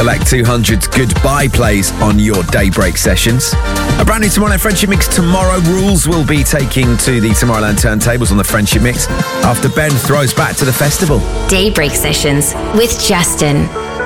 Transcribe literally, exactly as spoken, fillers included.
Select two hundred goodbye plays on your Daybreak sessions. A brand new Tomorrowland Friendship Mix tomorrow. Rules will be taking to the Tomorrowland turntables on the Friendship Mix after Ben throws back to the festival. Daybreak Sessions with Justin.